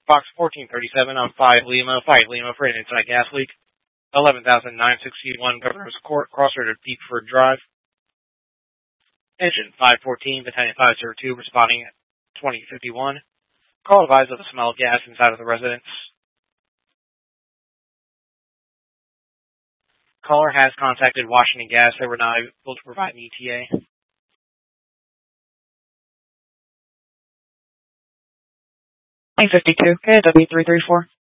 Fox 1437 on 5 Lima for an inside gas leak. 11,961 Governor's Court, crossroad of Deepford Drive. Engine 514, Battalion 502, responding at 2051. Call advised of the smell of gas inside of the residence. Caller has contacted Washington Gas. They were not able to provide an ETA. 952, KW334.